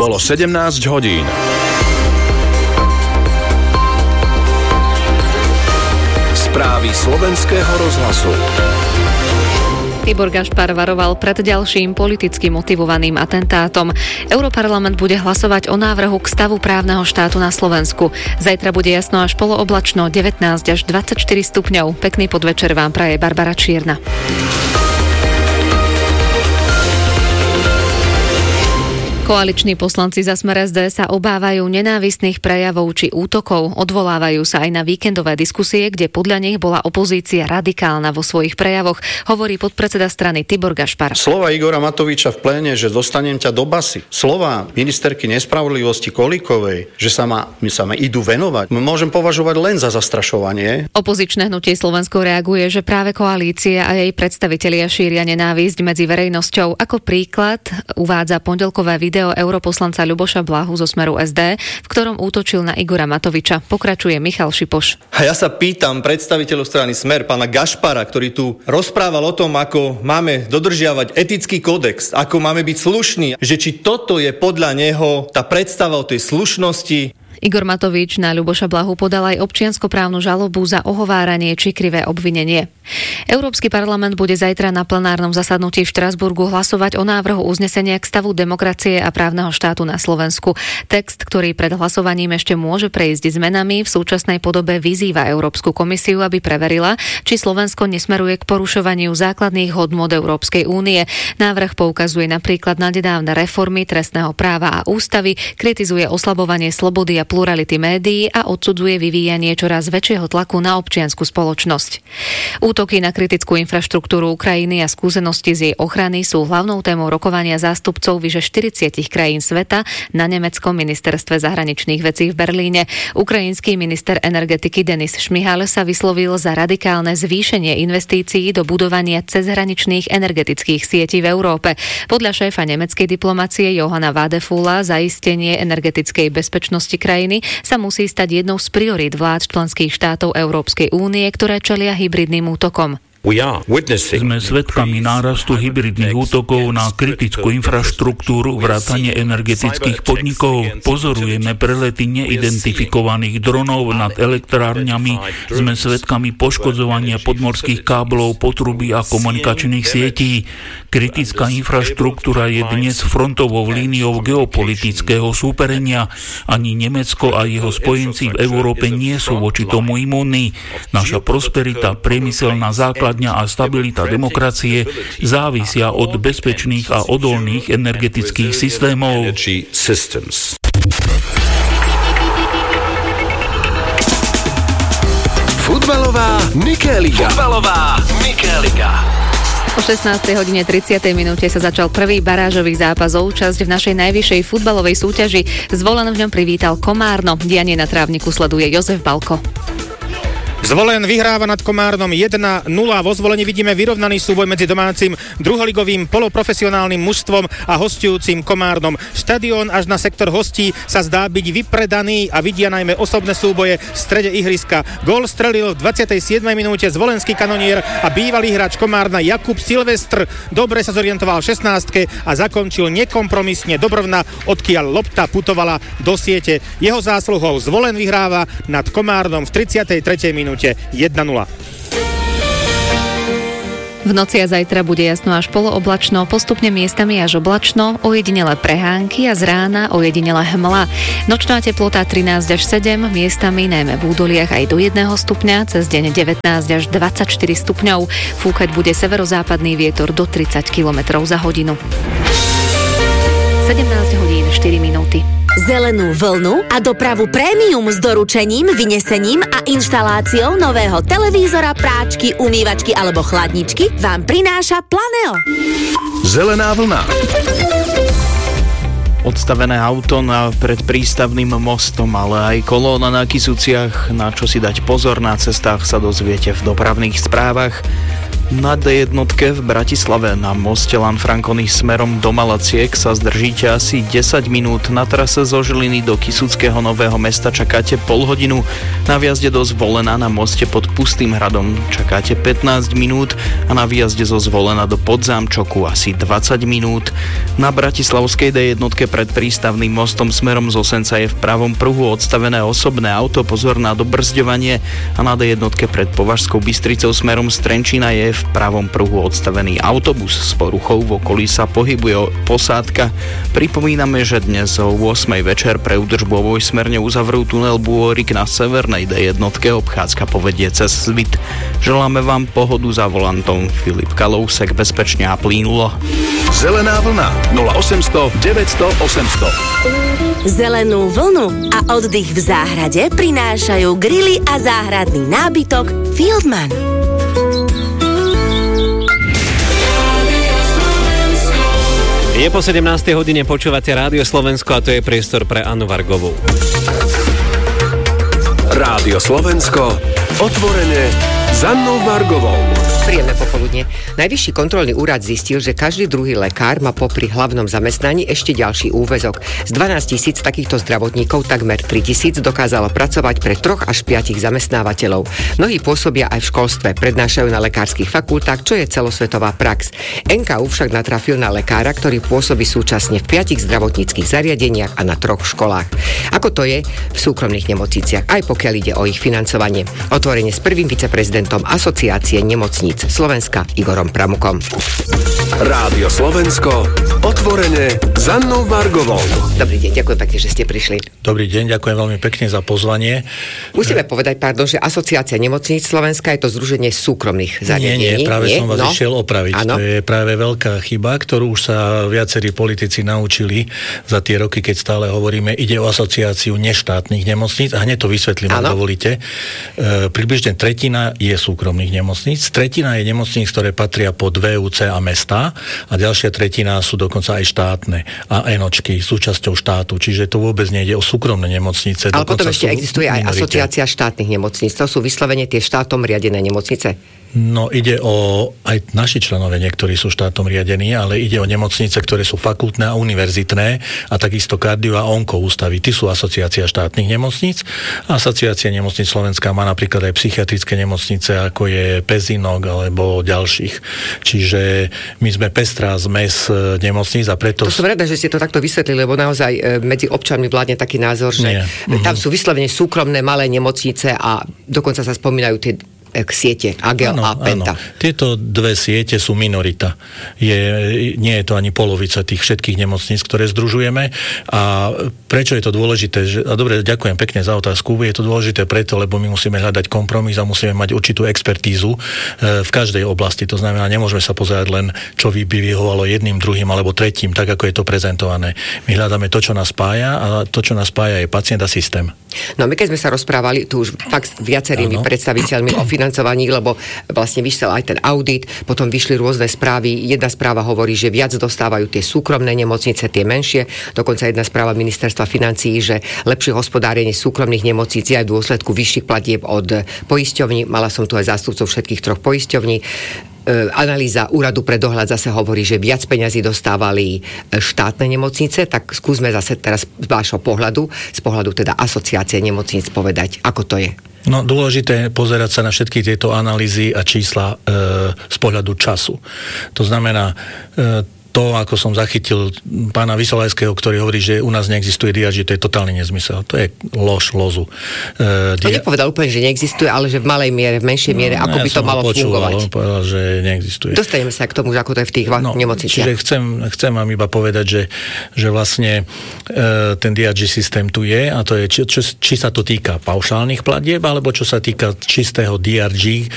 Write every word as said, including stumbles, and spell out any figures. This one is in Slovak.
Bolo sedemnásť hodín. Správy slovenského rozhlasu. Tibor Gašpar varoval pred ďalším politicky motivovaným atentátom. Europarlament bude hlasovať o návrhu k stavu právneho štátu na Slovensku. Zajtra bude jasno až polooblačno, devätnásť až dvadsaťštyri stupňov. Pekný podvečer vám praje Barbara Čierna. Koaliční poslanci za Smer es dé sa obávajú nenávistných prejavov či útokov. Odvolávajú sa aj na víkendové diskusie, kde podľa nich bola opozícia radikálna vo svojich prejavoch, hovorí podpredseda strany Tibor Gašpar. Slova Igora Matoviča v pléne, že dostanem ťa do basy. Slova ministerky nespravodlivosti Kolíkovej, že sa ma, my sa ma idú venovať, môžem považovať len za zastrašovanie. Opozičné hnutie Slovensko reaguje, že práve koalícia a jej predstavitelia šíria nenávisť medzi verejnosťou. Ako príklad uvádza pondelkové video video europoslanca Ľuboša Blahu zo Smeru es dé, v ktorom útočil na Igora Matoviča. Pokračuje Michal Šipoš. A ja sa pýtam predstaviteľov strany Smer, pána Gašpara, ktorý tu rozprával o tom, ako máme dodržiavať etický kódex, ako máme byť slušní, že či toto je podľa neho tá predstava o tej slušnosti. Igor Matovič na Ľuboša Blahu podal aj občianskoprávnu žalobu za ohováranie či krivé obvinenie. Európsky parlament bude zajtra na plenárnom zasadnutí v Štrasburgu hlasovať o návrhu uznesenia k stavu demokracie a právneho štátu na Slovensku. Text, ktorý pred hlasovaním ešte môže prejsť zmenami, v súčasnej podobe vyzýva Európsku komisiu, aby preverila, či Slovensko nesmeruje k porušovaniu základných hodnôt Európskej únie. Návrh poukazuje napríklad na nedávne reformy trestného práva a ústavy, kritizuje oslabovanie slobody a plurality médií a odsudzuje vyvíjanie čoraz väčšieho tlaku na občiansku spoločnosť. Útoky na kritickú infraštruktúru Ukrajiny a skúsenosti z jej ochrany sú hlavnou témou rokovania zástupcov vyše štyridsať krajín sveta na nemeckom ministerstve zahraničných vecí v Berlíne. Ukrajinský minister energetiky Denis Šmihal sa vyslovil za radikálne zvýšenie investícií do budovania cezhraničných energetických sietí v Európe. Podľa šéfa nemeckej diplomacie Johana Vadefula zaistenie energetickej bezpečnosti krajín sa musí stať jednou z priorít vlád členských štátov Európskej únie, ktoré čelia hybridným útokom. Sme svedkami nárastu hybridných útokov na kritickú infraštruktúru, vrátane energetických podnikov. Pozorujeme prelety neidentifikovaných dronov nad elektrárňami. Sme svedkami poškodzovania podmorských káblov, potrubí a komunikačných sietí. Kritická infraštruktúra je dnes frontovou líniou geopolitického súperenia. Ani Nemecko a jeho spojenci v Európe nie sú voči tomu imúnni. Naša prosperita, priemyselná základ a stabilita demokracie závisia od bezpečných a odolných energetických systémov. Futbalová Mikéliga. Futbalová Mikéliga. O šestnástej hodine tridsiatej minúte sa začal prvý barážový zápas o účasť v našej najvyššej futbalovej súťaži. Zvolen v ňom privítal Komárno. Dianie na trávniku sleduje Jozef Balko. Zvolen vyhráva nad Komárnom jeden nula. Vo Zvolení vidíme vyrovnaný súboj medzi domácim druholigovým poloprofesionálnym mužstvom a hostujúcim Komárnom. Štadión až na sektor hostí sa zdá byť vypredaný a vidia najmä osobné súboje v strede ihriska. Gól strelil v dvadsiatej siedmej minúte zvolenský kanonier a bývalý hráč Komárna Jakub Silvestr. Dobre sa zorientoval v šestnástke a zakončil nekompromisne do brvna, odkiaľ lopta putovala do siete. Jeho zásluhou Zvolen vyhráva nad Komárnom v tridsiatej tretej minúte jeden nula. V noci a zajtra bude jasno až polooblačno, postupne miestami až oblačno, ojedinele prehánky a z rána ojedinele hmla. Nočná teplota trinásť až sedem, miestami najmä v údoliach aj do jedného stupňa, cez deň devätnásť až dvadsaťštyri stupňov. Fúkať bude severozápadný vietor do tridsať kilometrov za hodinu. sedemnásť hodín štyri minúty. Zelenú vlnu a dopravu prémium s doručením, vynesením a inštaláciou nového televízora, práčky, umývačky alebo chladničky vám prináša Planeo. Zelená vlna. Odstavené auto na, pred prístavným mostom, ale aj kolóna na Kysuciach, na čo si dať pozor na cestách, sa dozviete v dopravných správach. Na dé jednotke v Bratislave na moste Lanfranconi smerom do Malaciek sa zdržíte asi desať minút. Na trase zo Žiliny do Kysuckého Nového Mesta čakáte pol hodinu. Na výjazde do Zvolena na moste pod Pustým hradom čakáte pätnásť minút a na výjazde zo Zvolena do Podzámčoku asi dvadsať minút. Na bratislavskej dé jednotke pred prístavným mostom smerom z Osenca je v pravom pruhu odstavené osobné auto, pozor na dobrzďovanie, a na dé jednotke pred Považskou Bystricou smerom z Trenčína je v pravom pruhu odstavený autobus. S poruchou v okolí sa pohybuje posádka. Pripomíname, že dnes o ôsmej večer pre údržbu obojsmerne uzavrú tunel Bôrik na severnej dé jednotke. Obchádzka povedie cez Svit. Želáme vám pohodu za volantom. Filip Kalousek, bezpečne a plynulo. Zelená vlna nula osemsto deväťsto osemsto. Zelenú vlnu a oddych v záhrade prinášajú grily a záhradný nábytok Fieldman. Je po sedemnástej hodine, počúvate Rádio Slovensko a to je priestor pre Annu Vargovú. Rádio Slovensko, otvorene s Annou Vargovou. Príjemné popoludne. Najvyšší kontrolný úrad zistil, že každý druhý lekár má popri hlavnom zamestnaní ešte ďalší úväzok. Z dvanásť tisíc takýchto zdravotníkov takmer tri tisíc dokázalo pracovať pre troch až piatich zamestnávateľov. Mnohí pôsobia aj v školstve, prednášajú na lekárskych fakultách, čo je celosvetová prax. en ká ú však natrafil na lekára, ktorý pôsobí súčasne v piatich zdravotníckych zariadeniach a na troch školách. Ako to je v súkromných nemocniciach, aj pokiaľ ide o ich financovanie. Otvorenie s prvým viceprezidentom Asociácie nemocníc Slovenska Igorom Pramukom. Rádio Slovensko, otvorene s Annou Vargovou. Dobrý deň, ďakujem pekne, že ste prišli. Dobrý deň, ďakujem veľmi pekne za pozvanie. Musíme povedať, pardon, že Asociácia nemocníc Slovenska je to združenie súkromných zariadení. Nie, nie, práve nie? som vás no? išiel opraviť. Ano. To je práve veľká chyba, ktorú už sa viacerí politici naučili za tie roky, keď stále hovoríme, ide o Asociáciu neštátnych nemocníc a hneď to vysvetlím, ak dovolíte. E, približne tretina je súkromných nemocníc, tretina je nemocníc, ktoré patria pod vé ú cé a mestá a ďalšia tretina sú dokonca aj štátne a enočky súčasťou štátu, čiže to vôbec nejde o súkromné nemocnice. Ale potom ešte existuje aj minorite. Asociácia štátnych nemocníc, to sú vyslovene tie štátom riadené nemocnice. No ide o, aj naši členovia niektorí sú štátom riadení, ale ide o nemocnice, ktoré sú fakultné a univerzitné a takisto kardio a onko ústavy. Tí sú Asociácia štátnych nemocníc. Asociácia nemocníc Slovenska má napríklad aj psychiatrické nemocnice, ako je Pezinok alebo ďalších. Čiže my sme pestrá zmes nemocníc a preto... To som rada, že ste to takto vysvetlili, lebo naozaj medzi občanmi vládne taký názor, že Nie. tam sú vyslovene súkromné malé nemocnice a dokonca sa spomínajú tie k siete Agel ano, a Penta. Áno. Tieto dve siete sú minorita. Je, nie je to ani polovica tých všetkých nemocníc, ktoré združujeme. A prečo je to dôležité? Že, a dobre, ďakujem pekne za otázku. Je to dôležité preto, lebo my musíme hľadať kompromis a musíme mať určitú expertízu e, v každej oblasti. To znamená, nemôžeme sa pozerať len, čo by vyhovalo jedným, druhým alebo tretím, tak ako je to prezentované. My hľadáme to, čo nás spája a to, čo nás spája, je pacient a systém. No my keď sme sa rozprávali tu už fakt s viacerými ano. predstaviteľmi o financovaní, lebo vlastne vyšiel aj ten audit, potom vyšli rôzne správy. Jedna správa hovorí, že viac dostávajú tie súkromné nemocnice, tie menšie. Dokonca jedna správa ministerstva financií, že lepšie hospodárenie súkromných nemocníc je aj v dôsledku vyšších platieb od poisťovní. Mala som tu aj zástupcov všetkých troch poisťovní. Analýza úradu pre dohľad zase hovorí, že viac peňazí dostávali štátne nemocnice, tak skúsme zase teraz z vášho pohľadu, z pohľadu teda Asociácie nemocníc povedať, ako to je. No dôležité je pozerať sa na všetky tieto analýzy a čísla e, z pohľadu času. To znamená, e, to, ako som zachytil pána Vysolajského, ktorý hovorí, že u nás neexistuje dé er gé, to je totálny nezmysel. To je lož lozu. E, to nepovedal úplne, že neexistuje, ale že v malej miere, v menšej miere, no, ako ja by to malo počúval, fungovať. On povedal, že neexistuje. Dostaneme sa k tomu, ako to je v tých no, nemocniciach. Čiže chcem, chcem vám iba povedať, že, že vlastne e, ten dé er gé systém tu je a to je, či, či, či sa to týka paušálnych platieb, alebo čo sa týka čistého dé er gé,